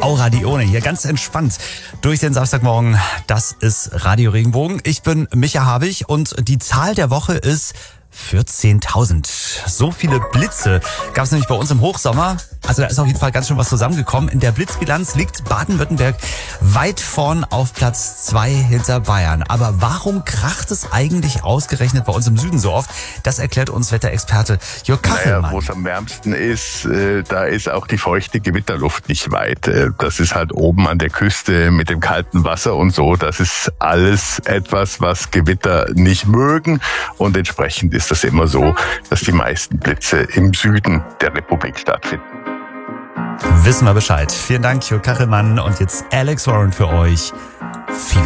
Aura Dione hier ganz entspannt durch den Samstagmorgen. Das ist Radio Regenbogen. Ich bin Micha Habich und die Zahl der Woche ist 14.000. So viele Blitze gab es nämlich bei uns im Hochsommer. Also da ist auf jeden Fall ganz schön was zusammengekommen. In der Blitzbilanz liegt Baden-Württemberg weit vorn auf Platz 2 hinter Bayern. Aber warum kracht es eigentlich ausgerechnet bei uns im Süden so oft? Das erklärt uns Wetterexperte Jörg Kachelmann. Naja, wo es am wärmsten ist, da ist auch die feuchte Gewitterluft nicht weit. Das ist halt oben an der Küste mit dem kalten Wasser und so. Das ist alles etwas, was Gewitter nicht mögen. Und entsprechend ist das immer so, dass die meisten Blitze im Süden der Republik stattfinden. Wissen wir Bescheid. Vielen Dank, Jörg Kachelmann. Und jetzt Alex Warren für euch. Fever.